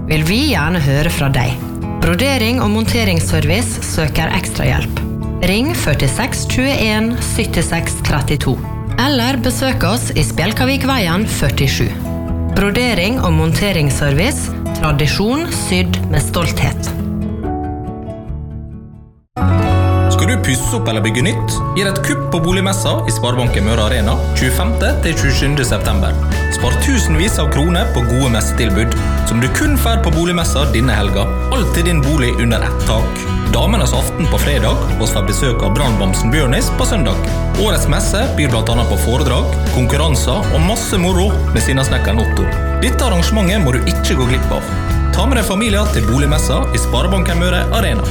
vil vi gjerne høre fra deg. Brodering og monteringsservice søker ekstra hjelp. Ring 46 21 76 32. Eller besøk oss i Spjelkavikveien 47. Brodering og monteringsservice, tradisjon sydd med stolthet. Skal du pusse opp eller bygge nytt? Gi et kupp på boligmessa i Sparebanken Møre Arena 25. til 27. september. Spar tusenvis av kroner på gode messetilbud, som du kun får på boligmessa denne helga. Alt til din bolig under ett tak. Damenes aften på fredag, og får besøk av brannbamsen Bjørnis på søndag. Årets messe byr blant annet på foredrag, konkurranser og masse moro med sinnasnekkeren Otto. Dette arrangementet må du ikke gå glipp av. Ta med deg familier til boligmessa i Sparebanken Møre Arena.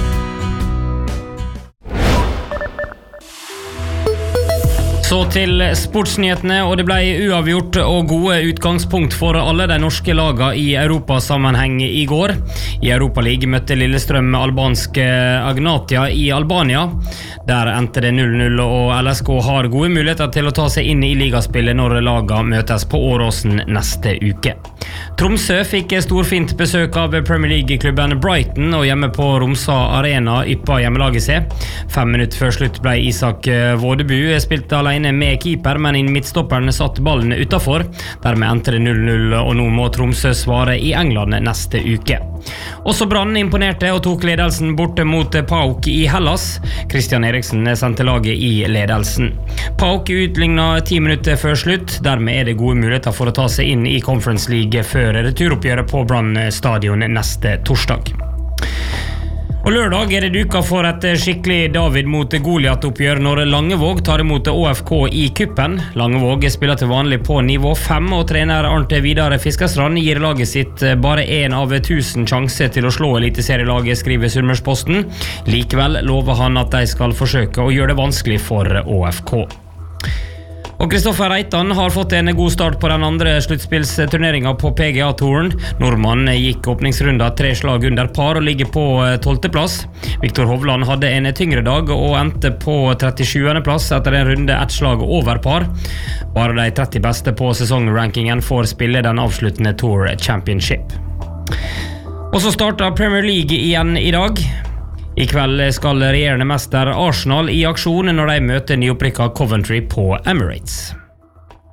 Så til sportsnyhetene, og det ble uavgjort og gode utgangspunkt for alle de norske lagene i Europasammenheng i går. I Europa League møtte Lillestrøm albanske Agnatia i Albania. Der endte det 0-0, og LSK har gode muligheter til å ta seg inn i ligaspillet når lagene møtes på Åråsen neste uke. Tromsø fikk storfint besøk av Premier League-klubben Brighton, og hjemme på Romsa Arena yppa hjemmelaget seg. 5 minutter før slutt ble Isak Vådebu spilt alene med keeper, men midtstopperen satt ballen utenfor. Dermed endte det 0-0, og nå må Tromsø svare i England neste uke. Også Brann imponerte og tok ledelsen borte mot PAOK i Hellas. Christian Eriksen sendte laget i ledelsen. PAOK utlignet 10 minutter før slutt. Dermed det gode muligheter for å ta seg inn i Conference League før returoppgjøret på Brann stadion neste torsdag. Og lørdag det duka for et skikkelig David mot Goliat-oppgjør når Langevåg tar imot ÅFK i kuppen. Langevåg spiller til vanlig på nivå 5, og trener Arnt Vidar Fiskerstrand gir laget sitt bare 1 av 1000 sjanser til å slå eliteserielaget, skriver Sunnmørsposten. Likevel lover han at de skal forsøke å gjøre det vanskelig for ÅFK. Og Kristoffer Reitan har fått en god start på den andre sluttspillsturneringen på PGA-touren. Nordmann gikk åpningsrunden 3 slag under par og ligger på 12. plass. Viktor Hovland hadde en tyngre dag og endte på 37. plass etter en runde 1 slag over par. Bare de 30 beste på sesongrankingen får spille den avsluttende Tour Championship. Og så starter Premier League igjen i dag. I kveld skal regjerende mester Arsenal i aksjon når de møter nyopprykket Coventry på Emirates.